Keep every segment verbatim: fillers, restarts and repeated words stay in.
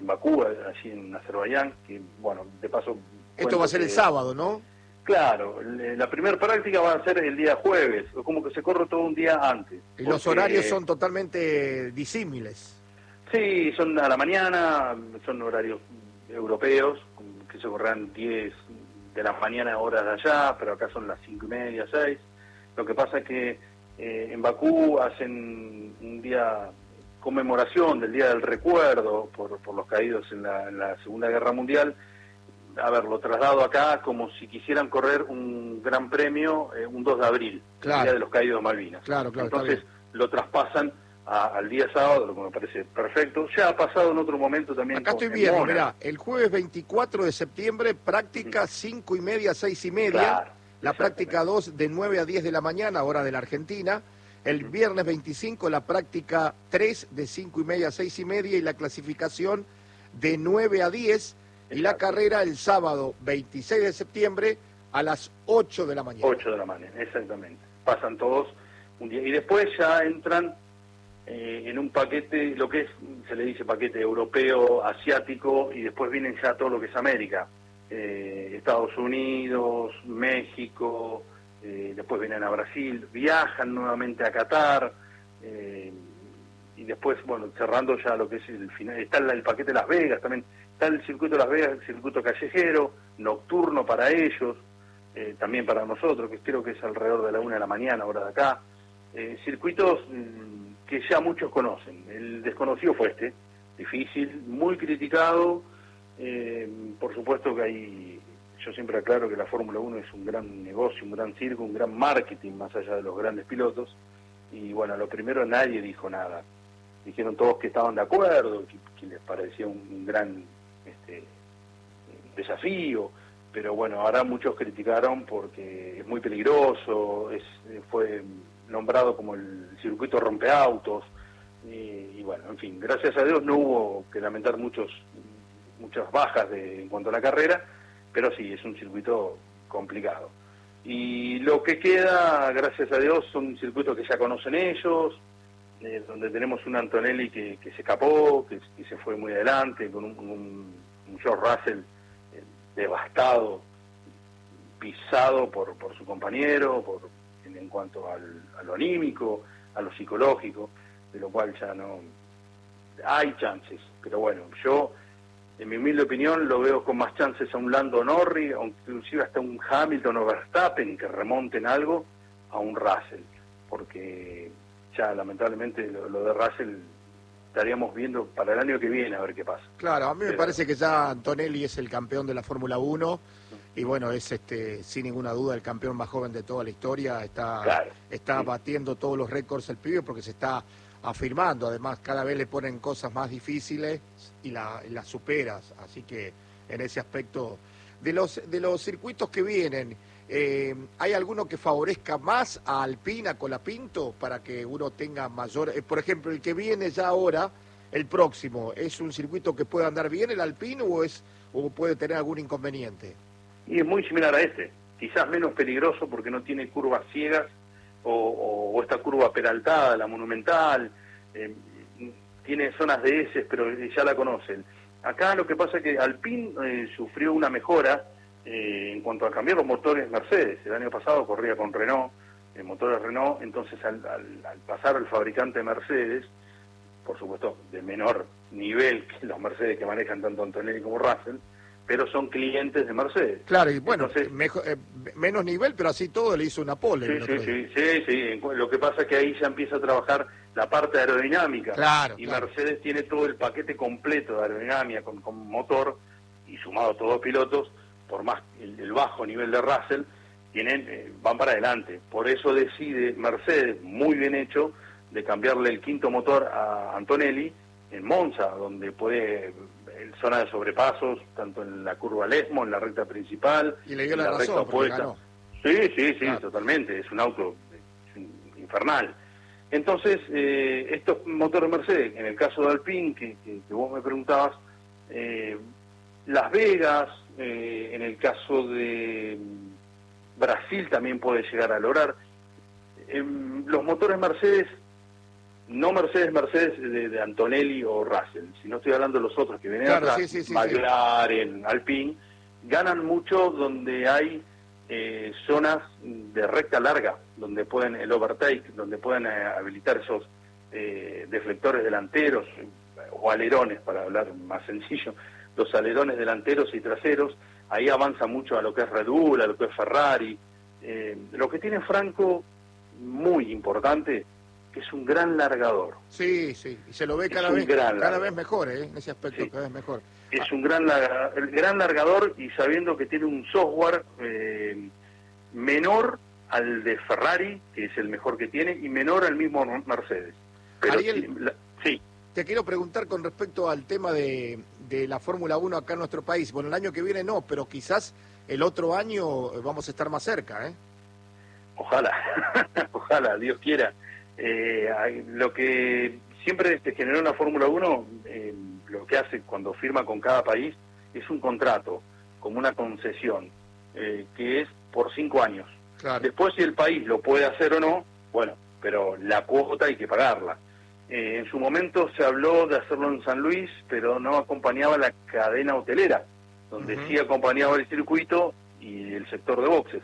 Bakú, allí en Azerbaiyán, que bueno, de paso... Esto va a ser el sábado, ¿no? Claro, la primera práctica va a ser el día jueves, como que se corre todo un día antes. Y los porque... horarios son totalmente disímiles. Sí, son a la mañana, son horarios europeos, que se correrán diez de la mañana horas de allá, pero acá son las cinco y media, seis. Lo que pasa es que eh, en Bakú hacen un día conmemoración del Día del Recuerdo por, por los caídos en la, en la Segunda Guerra Mundial. A ver, lo traslado acá como si quisieran correr un gran premio eh, un dos de abril, claro. el Día de los Caídos de Malvinas. Claro, claro, Entonces lo traspasan a, al día sábado, lo que me parece perfecto. Ya ha pasado en otro momento también. Acá con, estoy viendo, Mona. mirá, el jueves veinticuatro de septiembre, práctica cinco y media, seis y media. Claro, la práctica dos de nueve a diez de la mañana, hora de la Argentina. El viernes veinticinco, la práctica tres de cinco y media a seis y media y la clasificación de nueve a diez. Y la carrera el sábado veintiséis de septiembre a las ocho de la mañana. ocho de la mañana, exactamente. Pasan todos un día. Y después ya entran eh, en un paquete, lo que es, se le dice paquete europeo, asiático, y después vienen ya todo lo que es América. Eh, Estados Unidos, México, eh, después vienen a Brasil, viajan nuevamente a Qatar, eh, y después, bueno, cerrando ya lo que es el final, está el, el paquete Las Vegas también. Está el circuito de Las Vegas, el circuito callejero, nocturno para ellos, eh, también para nosotros, que creo que es alrededor de la una de la mañana, hora de acá. Eh, circuitos mmm, que ya muchos conocen. El desconocido fue este, difícil, muy criticado. Eh, por supuesto que hay, yo siempre aclaro que la Fórmula uno es un gran negocio, un gran circo, un gran marketing, más allá de los grandes pilotos. Y bueno, lo primero, nadie dijo nada. Dijeron todos que estaban de acuerdo, que, que les parecía un, un gran... Este, desafío, pero bueno, ahora muchos criticaron porque es muy peligroso, es fue nombrado como el circuito rompeautos, y, y bueno, en fin, gracias a Dios no hubo que lamentar muchos muchas bajas de, en cuanto a la carrera, pero sí, es un circuito complicado. Y lo que queda, gracias a Dios, son circuitos que ya conocen ellos, Eh, donde tenemos un Antonelli que, que se escapó, que, que se fue muy adelante, con un, un, un George Russell eh, devastado, pisado por, por su compañero, por en, en cuanto al, a lo anímico, a lo psicológico, de lo cual ya no hay chances. Pero bueno, yo, en mi humilde opinión, lo veo con más chances a un Lando Norris, o inclusive hasta un Hamilton o Verstappen que remonten algo, a un Russell, porque... ya lamentablemente lo, lo de Russell estaríamos viendo para el año que viene a ver qué pasa. Claro, a mí me Pero... parece que ya Antonelli es el campeón de la Fórmula uno y bueno, es este sin ninguna duda el campeón más joven de toda la historia, está, claro, está sí. batiendo todos los récords el pibe porque se está afirmando, además cada vez le ponen cosas más difíciles y la, y las superas, así que en ese aspecto de los, de los circuitos que vienen, Eh, ¿hay alguno que favorezca más a Alpine, a Colapinto, para que uno tenga mayor... Eh, por ejemplo, el que viene ya ahora, el próximo, ¿es un circuito que puede andar bien el Alpine o, es, o puede tener algún inconveniente? Y es muy similar a este, quizás menos peligroso porque no tiene curvas ciegas o, o, o esta curva peraltada, la monumental, eh, tiene zonas de S, pero ya la conocen. Acá lo que pasa es que Alpine eh, sufrió una mejora Eh, en cuanto a cambiar los motores Mercedes. El año pasado corría con Renault, el motores Renault, entonces al, al, al pasar al fabricante Mercedes, por supuesto de menor nivel que los Mercedes que manejan tanto Antonelli como Russell, pero son clientes de Mercedes. Claro, y bueno, entonces, mejor, eh, menos nivel, pero así todo le hizo una pole. Sí, sí, sí, sí, sí, lo que pasa es que ahí ya empieza a trabajar la parte aerodinámica, claro, y claro. Mercedes tiene todo el paquete completo de aerodinámica con, con motor, y sumado a todos los pilotos, por más el, el bajo nivel de Russell, tienen eh, van para adelante. Por eso decide Mercedes, muy bien hecho, de cambiarle el quinto motor a Antonelli en Monza, donde puede, en zona de sobrepasos, tanto en la curva Lesmo, en la recta principal, y le dio en la, la razón, recta opuesta. Ganó. Sí, sí, sí, claro. Totalmente, es un auto es un infernal. Entonces, eh, estos motores Mercedes, en el caso de Alpine, que, que, que vos me preguntabas, eh, Las Vegas, eh, en el caso de Brasil también puede llegar a lograr. Eh, los motores Mercedes no Mercedes, Mercedes de, de Antonelli o Russell, si no estoy hablando de los otros que vienen claro, atrás, sí, sí, sí, McLaren, sí. Alpine, ganan mucho donde hay eh, zonas de recta larga, donde pueden el overtake, donde pueden eh, habilitar esos eh, deflectores delanteros o alerones, para hablar más sencillo, los alerones delanteros y traseros. Ahí avanza mucho a lo que es Red Bull, a lo que es Ferrari. Eh, lo que tiene Franco, muy importante, que es un gran largador. Sí, sí, y se lo ve cada vez cada vez mejor, ¿eh? En ese aspecto, sí. Cada vez mejor. Es ah. un gran, el gran largador, y sabiendo que tiene un software eh, menor al de Ferrari, que es el mejor que tiene, y menor al mismo Mercedes. Pero Ariel, sí, la, sí. Te quiero preguntar con respecto al tema de, de la Fórmula uno acá en nuestro país. Bueno, el año que viene no, pero quizás el otro año vamos a estar más cerca, ¿eh? Ojalá, ojalá, Dios quiera. Eh, lo que siempre se generó en la Fórmula uno, eh, lo que hace cuando firma con cada país, es un contrato, como una concesión, eh, que es por cinco años. Claro. Después, si el país lo puede hacer o no, bueno, pero la cuota hay que pagarla. Eh, en su momento se habló de hacerlo en San Luis, pero no acompañaba la cadena hotelera, donde uh-huh. sí acompañaba el circuito y el sector de boxes.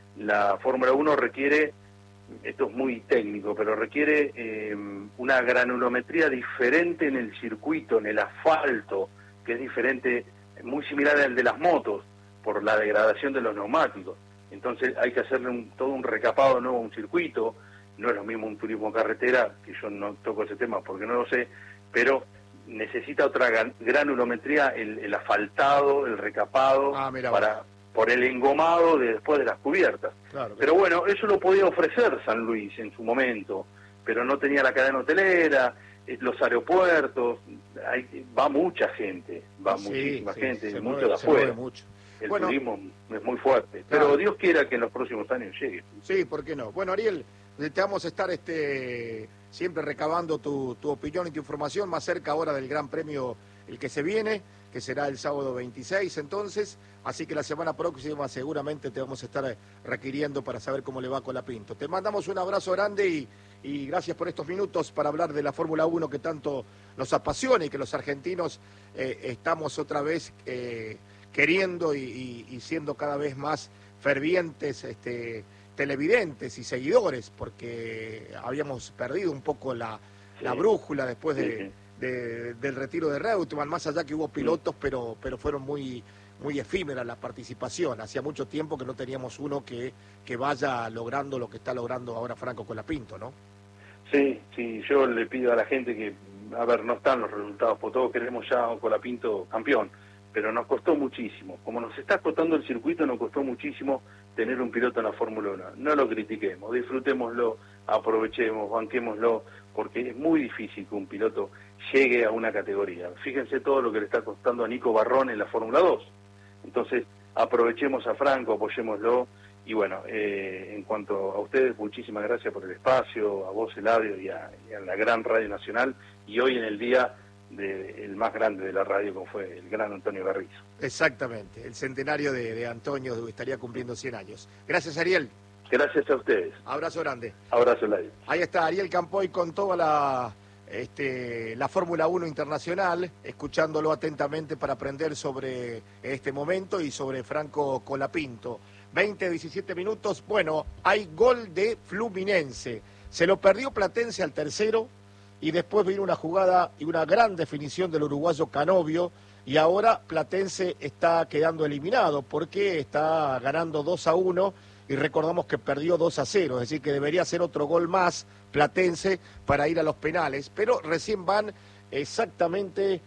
La Fórmula uno requiere, esto es muy técnico, pero requiere eh, una granulometría diferente en el circuito, en el asfalto, que es diferente, muy similar al de las motos, por la degradación de los neumáticos. Entonces hay que hacerle un, todo un recapado nuevo a un circuito. No es lo mismo un turismo carretera, que yo no toco ese tema porque no lo sé, pero necesita otra granulometría, el, el asfaltado, el recapado, ah, para por el engomado de después de las cubiertas. Claro, pero bueno, eso lo podía ofrecer San Luis en su momento, pero no tenía la cadena hotelera, los aeropuertos, hay, va mucha gente, va sí, muchísima sí, gente, mucho mueve, de afuera. Mucho. El bueno, turismo es muy fuerte, claro. Pero Dios quiera que en los próximos años llegue. Sí, ¿por qué no? Bueno, Ariel, te vamos a estar este siempre recabando tu, tu opinión y tu información, más cerca ahora del Gran Premio, el que se viene, que será el sábado veintiséis entonces, así que la semana próxima seguramente te vamos a estar requiriendo para saber cómo le va con la Pinto. Te mandamos un abrazo grande y, y gracias por estos minutos para hablar de la Fórmula uno que tanto nos apasiona y que los argentinos eh, estamos otra vez eh, queriendo y, y, y siendo cada vez más fervientes este, televidentes y seguidores, porque habíamos perdido un poco la, sí. la brújula después de... Sí, sí. De, del retiro de Reutemann, más allá que hubo pilotos, pero pero fueron muy muy efímeras la participación. Hacía mucho tiempo que no teníamos uno que, que vaya logrando lo que está logrando ahora Franco Colapinto, ¿no? Sí, sí, yo le pido a la gente que, a ver, no están los resultados, porque todos queremos ya a Colapinto campeón, pero nos costó muchísimo. Como nos está costando el circuito, nos costó muchísimo tener un piloto en la Fórmula uno. No lo critiquemos, disfrutémoslo, aprovechemos, banquémoslo, porque es muy difícil que un piloto llegue a una categoría. Fíjense todo lo que le está costando a Nico Barrón en la Fórmula dos. Entonces, aprovechemos a Franco, apoyémoslo. Y bueno, eh, en cuanto a ustedes, muchísimas gracias por el espacio, a vos, Eladio, y a, y a la gran Radio Nacional. Y hoy en el día de, el más grande de la radio, como fue el gran Antonio Garrizo. Exactamente, el centenario de, de Antonio estaría cumpliendo cien años. Gracias, Ariel. Gracias a ustedes. Abrazo grande. Abrazo, Eladio. Ahí está Ariel Campoy con toda la... Este, la Fórmula uno internacional, escuchándolo atentamente para aprender sobre este momento y sobre Franco Colapinto. veinte, diecisiete minutos, bueno, hay gol de Fluminense. Se lo perdió Platense al tercero y después vino una jugada y una gran definición del uruguayo Canovio y ahora Platense está quedando eliminado porque está ganando dos a uno y recordamos que perdió dos a cero, es decir que debería ser otro gol más Platense para ir a los penales, pero recién van exactamente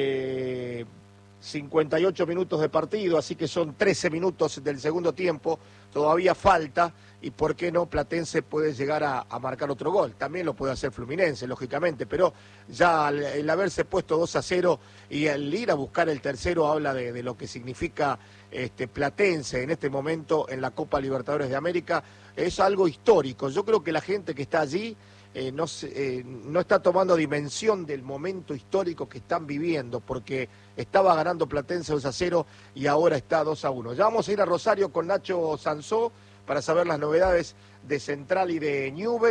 eh, cincuenta y ocho minutos de partido, así que son trece minutos del segundo tiempo, todavía falta, y por qué no Platense puede llegar a, a marcar otro gol, también lo puede hacer Fluminense, lógicamente, pero ya el, el haberse puesto dos a cero y el ir a buscar el tercero habla de, de lo que significa este Platense en este momento en la Copa Libertadores de América, es algo histórico. Yo creo que la gente que está allí eh, no, se, eh, no está tomando dimensión del momento histórico que están viviendo, porque estaba ganando Platense dos a cero y ahora está dos a uno. Ya vamos a ir a Rosario con Nacho Sansó para saber las novedades de Central y de Newell's,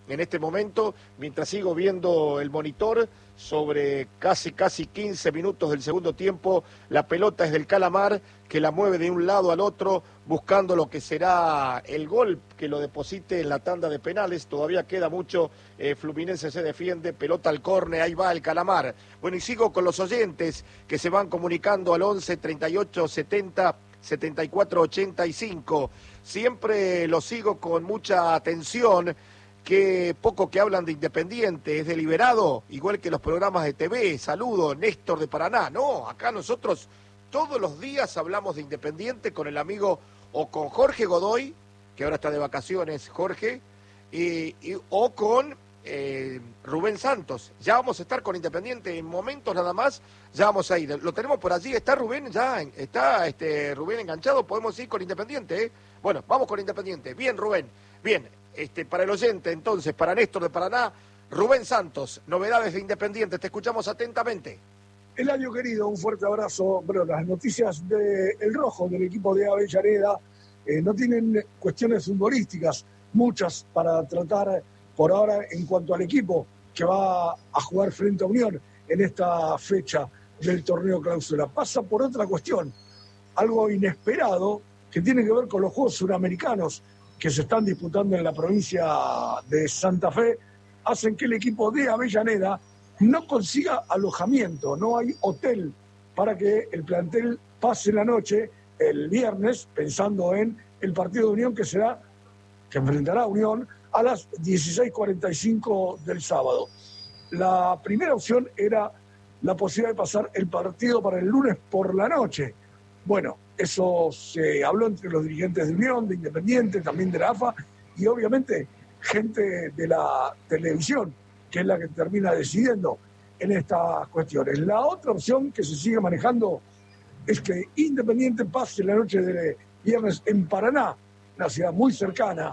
en este momento, mientras sigo viendo el monitor, sobre casi, casi quince minutos del segundo tiempo, la pelota es del Calamar, que la mueve de un lado al otro, buscando lo que será el gol, que lo deposite en la tanda de penales. Todavía queda mucho, eh, Fluminense se defiende, pelota al córner, ahí va el Calamar. Bueno, y sigo con los oyentes que se van comunicando al once, treinta y ocho, setenta, setenta y cuatro, ochenta y cinco. Siempre lo sigo con mucha atención, que poco que hablan de Independiente, es deliberado, igual que los programas de T V. Saludo, Néstor de Paraná. No, acá nosotros todos los días hablamos de Independiente con el amigo o con Jorge Godoy, que ahora está de vacaciones, Jorge, y, y, o con eh, Rubén Santos. Ya vamos a estar con Independiente en momentos nada más, ya vamos a ir. Lo tenemos por allí, está Rubén ya, está este Rubén enganchado, podemos ir con Independiente, ¿eh? Bueno, vamos con Independiente. Bien, Rubén, bien. Este, para el oyente, entonces, para Néstor de Paraná, Rubén Santos, novedades de Independiente, te escuchamos atentamente. Eladio querido, un fuerte abrazo. Bueno, las noticias de El Rojo, del equipo de Avellaneda, eh, no tienen cuestiones futbolísticas, muchas para tratar por ahora en cuanto al equipo que va a jugar frente a Unión en esta fecha del torneo clausura. Pasa por otra cuestión, algo inesperado que tiene que ver con los Juegos Suramericanos que se están disputando en la provincia de Santa Fe, hacen que el equipo de Avellaneda no consiga alojamiento, no hay hotel para que el plantel pase la noche el viernes, pensando en el partido de Unión que será, que enfrentará a Unión a las dieciséis cuarenta y cinco del sábado. La primera opción era la posibilidad de pasar el partido para el lunes por la noche. Bueno, eso se habló entre los dirigentes de Unión, de Independiente, también de la A F A y obviamente gente de la televisión, que es la que termina decidiendo en estas cuestiones. La otra opción que se sigue manejando es que Independiente pase la noche de viernes en Paraná, una ciudad muy cercana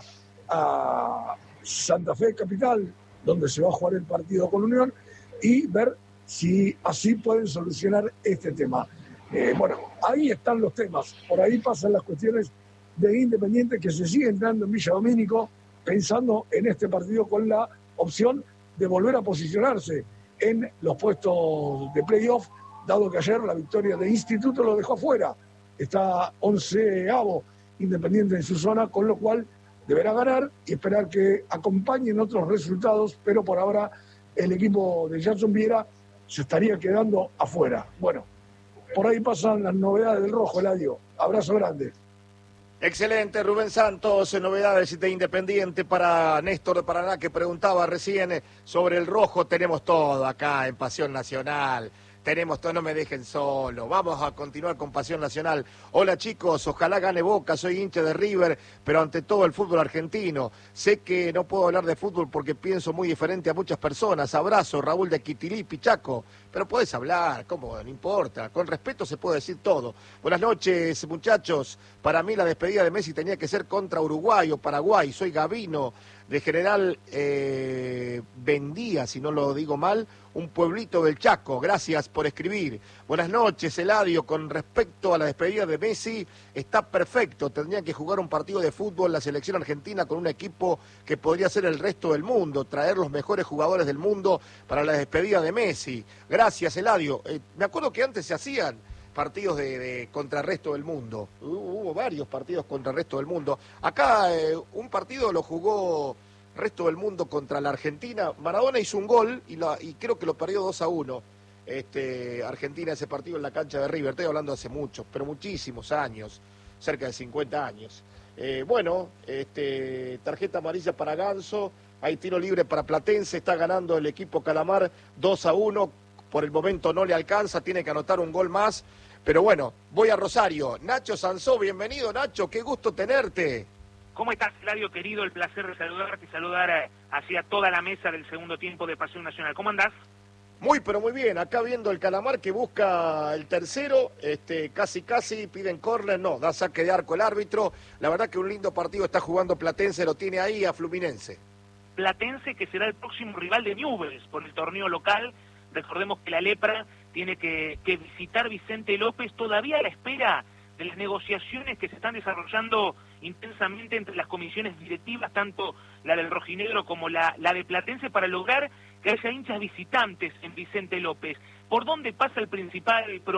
a Santa Fe capital, donde se va a jugar el partido con Unión, y ver si así pueden solucionar este tema. Eh, bueno, ahí están los temas, por ahí pasan las cuestiones de Independiente que se siguen dando en Villa Domínico, pensando en este partido con la opción de volver a posicionarse en los puestos de playoff, dado que ayer la victoria de Instituto lo dejó afuera. Está onceavo Independiente en su zona, con lo cual deberá ganar y esperar que acompañen otros resultados, pero por ahora el equipo de Jackson Viera se estaría quedando afuera. Bueno, por ahí pasan las novedades del Rojo, Eladio. Abrazo grande. Excelente, Rubén Santos, novedades de Independiente para Néstor de Paraná, que preguntaba recién sobre el Rojo. Tenemos todo acá en Pasión Nacional. Tenemos todo, no me dejen solo. Vamos a continuar con Pasión Nacional. Hola chicos, ojalá gane Boca, soy hincha de River, pero ante todo el fútbol argentino. Sé que no puedo hablar de fútbol porque pienso muy diferente a muchas personas. Abrazo, Raúl de Quitilí, Pichaco. Pero podés hablar, ¿cómo? No importa. Con respeto se puede decir todo. Buenas noches, muchachos. Para mí la despedida de Messi tenía que ser contra Uruguay o Paraguay. Soy Gavino, de General eh, Vendía, si no lo digo mal, un pueblito del Chaco. Gracias por escribir. Buenas noches, Eladio. Con respecto a la despedida de Messi, está perfecto. Tendrían que jugar un partido de fútbol la selección argentina con un equipo que podría ser el resto del mundo, traer los mejores jugadores del mundo para la despedida de Messi. Gracias, Eladio. Eh, me acuerdo que antes se hacían partidos de, de contra el resto del mundo. Hubo varios partidos contra el resto del mundo. Acá eh, un partido lo jugó resto del mundo contra la Argentina. Maradona hizo un gol y, la, y creo que lo perdió dos a uno. Este, Argentina ese partido en la cancha de River. Estoy hablando hace muchos, pero muchísimos años, cerca de cincuenta años. Eh, bueno, este, tarjeta amarilla para Ganso. Hay tiro libre para Platense. Está ganando el equipo Calamar dos a uno. Por el momento no le alcanza, tiene que anotar un gol más. Pero bueno, voy a Rosario. Nacho Sansó, bienvenido Nacho, qué gusto tenerte. ¿Cómo estás, Eladio, querido? El placer de saludarte y saludar hacia toda la mesa del segundo tiempo de Pasión Nacional. ¿Cómo andás? Muy, pero muy bien. Acá viendo el Calamar que busca el tercero, este, casi casi piden córner, no, da saque de arco el árbitro. La verdad que un lindo partido está jugando Platense, lo tiene ahí a Fluminense. Platense, que será el próximo rival de Newell's por el torneo local. Recordemos que la Lepra tiene que, que visitar Vicente López, todavía a la espera de las negociaciones que se están desarrollando intensamente entre las comisiones directivas, tanto la del rojinegro como la, la de Platense, para lograr que haya hinchas visitantes en Vicente López. ¿Por dónde pasa el principal problema?